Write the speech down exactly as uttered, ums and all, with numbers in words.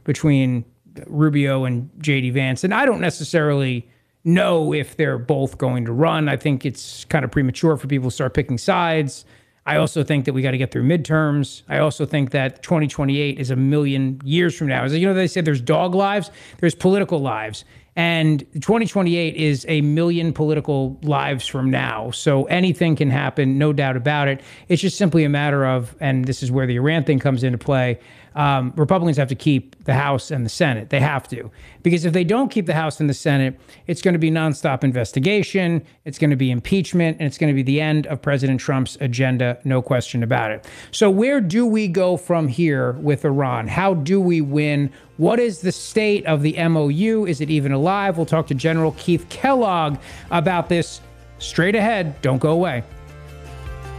between Rubio and J D Vance. And I don't necessarily know if they're both going to run. I think it's kind of premature for people to start picking sides. I also think that we got to get through midterms. I also think that twenty twenty-eight is a million years from now. As you know, they say there's dog lives, there's political lives. And twenty twenty-eight is a million political lives from now. So anything can happen, no doubt about it. It's just simply a matter of, and this is where the Iran thing comes into play, um, Republicans have to keep the House and the Senate. They have to. Because if they don't keep the House and the Senate, it's going to be nonstop investigation, it's going to be impeachment, and it's going to be the end of President Trump's agenda, no question about it. So where do we go from here with Iran? How do we win? What is the state of the M O U? Is it even alive? We'll talk to General Keith Kellogg about this straight ahead. Don't go away.